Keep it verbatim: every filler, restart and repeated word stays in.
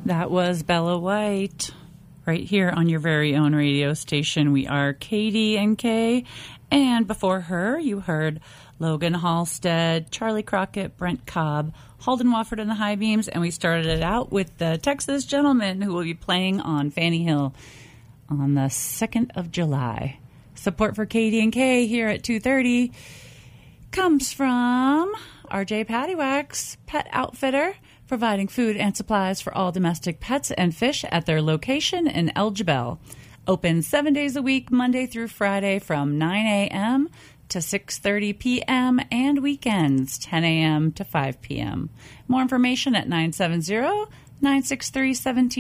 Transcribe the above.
That was Bella White right here on your very own radio station. We are Katie and Kay. And before her, you heard Logan Halstead, Charlie Crockett, Brent Cobb, Halden Wofford and the High Beams. And we started it out with the Texas Gentlemen, who will be playing on Fanny Hill on the second of July. Support for Katie and Kay here at two thirty comes from R J Pattywax, Pet Outfitter, providing food and supplies for all domestic pets and fish at their location in El Jebel. Open seven days a week, Monday through Friday from nine a.m. to six thirty p.m. and weekends ten a.m. to five p.m. More information at nine seven zero, nine six three, one seven